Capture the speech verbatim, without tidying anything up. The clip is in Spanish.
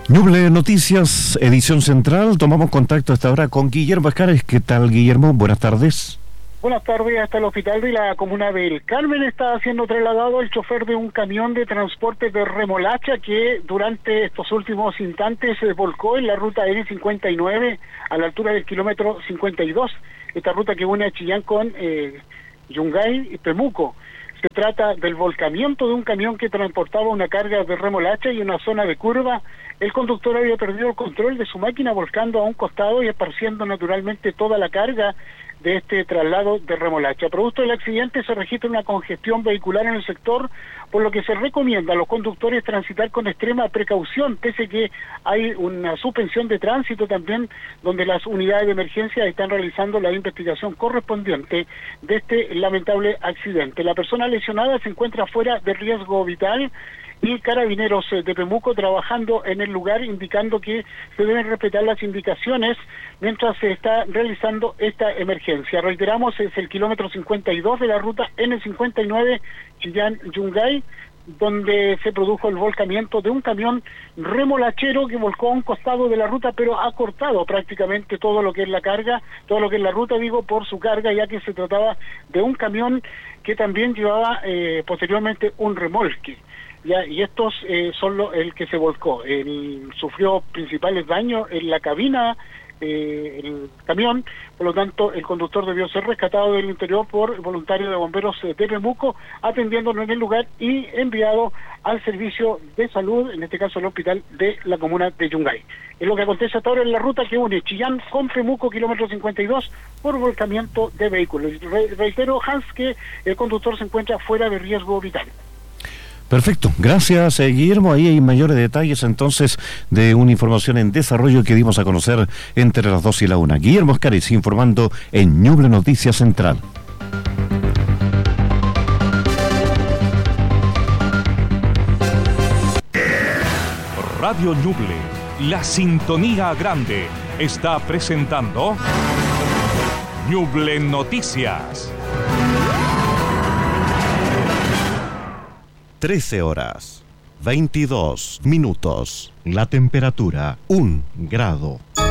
Ñuble Noticias, edición central. Tomamos contacto a esta hora con Guillermo Escares. ¿Qué tal, Guillermo? Buenas tardes. Buenas tardes. Hasta el hospital de la comuna del Carmen está siendo trasladado el chofer de un camión de transporte de remolacha que durante estos últimos instantes se volcó en la ruta N cincuenta y nueve a la altura del kilómetro cincuenta y dos, esta ruta que une a Chillán con eh, Yungay y Temuco. Se trata del volcamiento de un camión que transportaba una carga de remolacha y en una zona de curva el conductor había perdido el control de su máquina, volcando a un costado y esparciendo naturalmente toda la carga de este traslado de remolacha. Producto del accidente se registra una congestión vehicular en el sector, por lo que se recomienda a los conductores transitar con extrema precaución, pese que hay una suspensión de tránsito también, donde las unidades de emergencia están realizando la investigación correspondiente de este lamentable accidente. La persona lesionada se encuentra fuera de riesgo vital y Carabineros de Temuco trabajando en el lugar, indicando que se deben respetar las indicaciones mientras se está realizando esta emergencia. Reiteramos, es el kilómetro cincuenta y dos de la ruta N cincuenta y nueve Chillán-Yungay, donde se produjo el volcamiento de un camión remolachero que volcó a un costado de la ruta, pero ha cortado prácticamente todo lo que es la carga, todo lo que es la ruta, digo, por su carga, ya que se trataba de un camión que también llevaba eh, posteriormente un remolque. Ya, y estos eh, son lo, el que se volcó. El, sufrió principales daños en la cabina, eh, el camión, por lo tanto el conductor debió ser rescatado del interior por voluntarios de bomberos de Temuco, atendiéndolo en el lugar y enviado al servicio de salud, en este caso el hospital de la comuna de Yungay. Es lo que acontece hasta ahora en la ruta que une Chillán con Temuco, kilómetro cincuenta y dos, por volcamiento de vehículos. Re, reitero, Hans, que el conductor se encuentra fuera de riesgo vital. Perfecto, gracias eh, Guillermo. Ahí hay mayores detalles entonces de una información en desarrollo que dimos a conocer entre las dos y la una. Guillermo Escares informando en Ñuble Noticias Central. Radio Ñuble, la sintonía grande, está presentando Ñuble Noticias. trece horas, veintidós minutos. La temperatura, un grado.